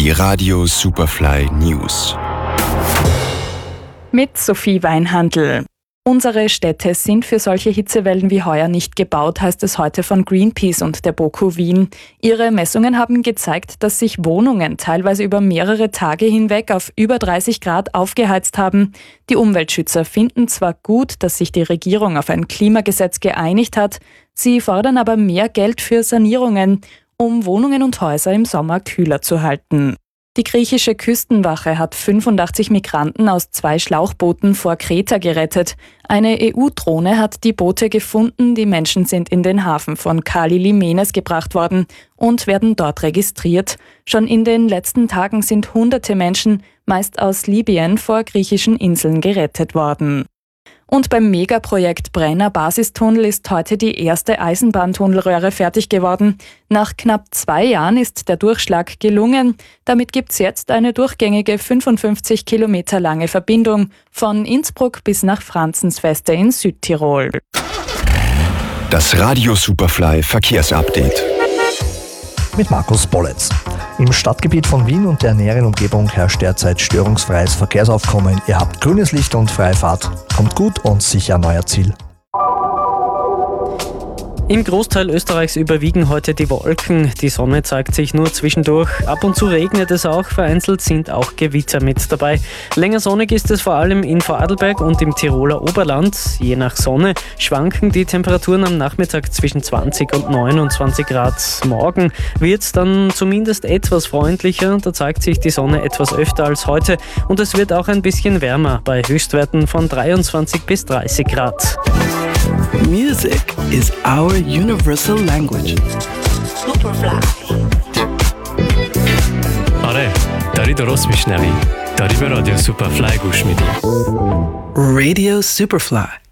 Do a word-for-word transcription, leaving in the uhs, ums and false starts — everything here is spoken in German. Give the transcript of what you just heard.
Die Radio Superfly News. Mit Sophie Weinhandl. Unsere Städte sind für solche Hitzewellen wie heuer nicht gebaut, heißt es heute von Greenpeace und der BOKU Wien. Ihre Messungen haben gezeigt, dass sich Wohnungen teilweise über mehrere Tage hinweg auf über dreißig Grad aufgeheizt haben. Die Umweltschützer finden zwar gut, dass sich die Regierung auf ein Klimagesetz geeinigt hat, sie fordern aber mehr Geld für Sanierungen, um Wohnungen und Häuser im Sommer kühler zu halten. Die griechische Küstenwache hat fünfundachtzig Migranten aus zwei Schlauchbooten vor Kreta gerettet. Eine E U-Drohne hat die Boote gefunden, die Menschen sind in den Hafen von Kali-Limenes gebracht worden und werden dort registriert. Schon in den letzten Tagen sind hunderte Menschen, meist aus Libyen, vor griechischen Inseln gerettet worden. Und beim Megaprojekt Brenner Basistunnel ist heute die erste Eisenbahntunnelröhre fertig geworden. Nach knapp zwei Jahren ist der Durchschlag gelungen. Damit gibt's jetzt eine durchgängige fünfundfünfzig Kilometer lange Verbindung von Innsbruck bis nach Franzensfeste in Südtirol. Das Radio Superfly Verkehrsupdate. Mit Markus Bolletz. Im Stadtgebiet von Wien und der näheren Umgebung herrscht derzeit störungsfreies Verkehrsaufkommen. Ihr habt grünes Licht und freie Fahrt. Kommt gut und sicher an euer Ziel. Im Großteil Österreichs überwiegen heute die Wolken. Die Sonne zeigt sich nur zwischendurch. Ab und zu regnet es auch. Vereinzelt sind auch Gewitter mit dabei. Länger sonnig ist es vor allem in Vorarlberg und im Tiroler Oberland. Je nach Sonne schwanken die Temperaturen am Nachmittag zwischen zwanzig und neunundzwanzig Grad. Morgen wird es dann zumindest etwas freundlicher. Da zeigt sich die Sonne etwas öfter als heute. Und es wird auch ein bisschen wärmer bei Höchstwerten von dreiundzwanzig bis dreißig Grad. Music is our universal language. Superfly. آره داری درست میشنوی داری به رادیو سوپرفلای گوش میدی Radio Superfly.